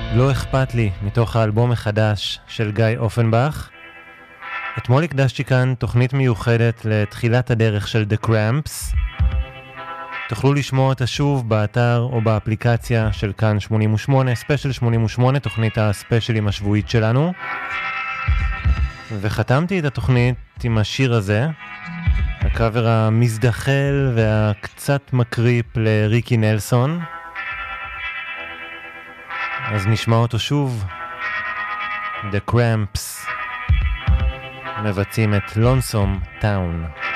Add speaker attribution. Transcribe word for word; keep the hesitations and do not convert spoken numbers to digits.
Speaker 1: לא אכפת לי, מתוך האלבום החדש של גיא אופנבך. אתמול הקדשתי כאן תוכנית מיוחדת לתחילת הדרך של The Cramps. תוכלו לשמוע אותה שוב באתר או באפליקציה של כאן שמונים ושמונה, ספיישל שמונים ושמונה, תוכנית הספיישלים השבועית שלנו. וחתמתי את התוכנית עם השיר הזה, הקאבר המזדחל והקצת מקריפ לריקי נלסון. אז נשמע אותו שוב. The Cramps מבצעים את Lonesome Town.